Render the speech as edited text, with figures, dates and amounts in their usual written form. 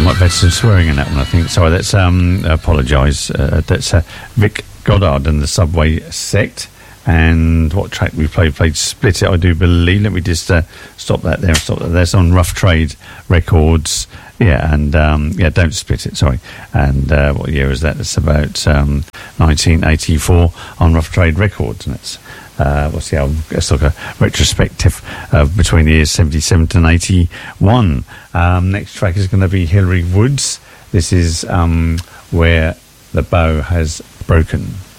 might have had some swearing in that one, I think. Sorry, that's apologise. That's Vic Goddard and the Subway Sect. And what track we played Split It, I do believe. Let me just stop that there. That's on Rough Trade Records. Yeah, and Don't Split It, sorry. And what year is that? It's about 1984 on Rough Trade Records. And it's, what's the album? It's like a retrospective between the years 77 and 81. Next track is going to be Hillary Woods. This is Where the Bow Has Broken.